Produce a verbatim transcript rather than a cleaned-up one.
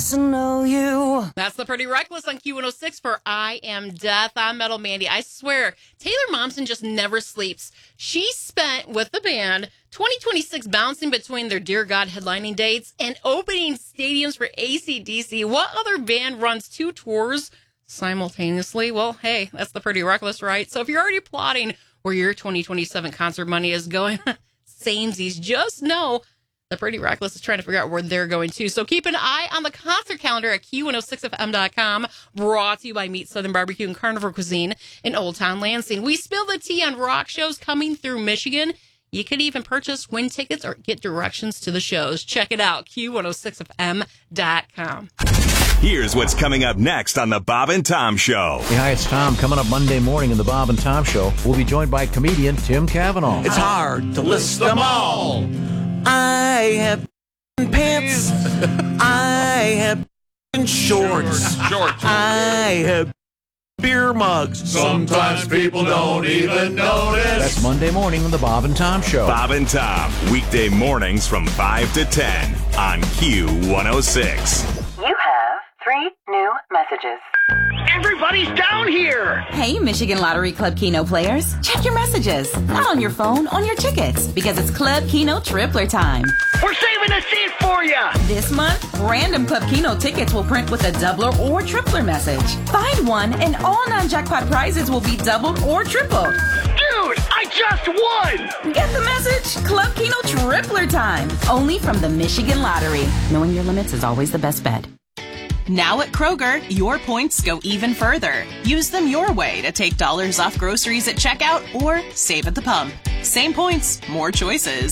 just to know you. That's the Pretty Reckless on Q one oh six for I Am Death. I'm Metal Mandy. I swear, Taylor Momsen just never sleeps. She spent, with the band, twenty twenty-six bouncing between their Dear God headlining dates and opening stadiums for A C D C. What other band runs two tours simultaneously? Well, hey, that's the Pretty Reckless, right? So if you're already plotting where your twenty twenty-seven concert money is going, samesies, just know the Pretty Reckless is trying to figure out where they're going to. So keep an eye on the concert calendar at Q one oh six F M dot com. Brought to you by Meat Southern Barbecue and Carnivore Cuisine in Old Town Lansing. We spill the tea on rock shows coming through Michigan. You could even purchase win tickets or get directions to the shows. Check it out, Q one oh six F M dot com. Here's what's coming up next on the Bob and Tom Show. Hey, hi, it's Tom. Coming up Monday morning in the Bob and Tom Show, we'll be joined by comedian Tim Cavanaugh. It's hard to list them all. I have pants. I have shorts. Shorts. I have beer mugs. Sometimes people don't even notice. That's Monday morning on the Bob and Tom Show. Bob and Tom, weekday mornings from five to ten on Q one oh six. You have three new messages. Everybody's down here! Hey, Michigan Lottery Club Keno players. Check your messages. Not on your phone, on your tickets. Because it's Club Keno Tripler time. We're saving a seat for you! This month, random Club Keno tickets will print with a doubler or tripler message. Find one and all non-jackpot prizes will be doubled or tripled. Dude, I just won! Get the message? Club Keno Tripler time. Only from the Michigan Lottery. Knowing your limits is always the best bet. Now at Kroger, your points go even further. Use them your way to take dollars off groceries at checkout or save at the pump. Same points, more choices.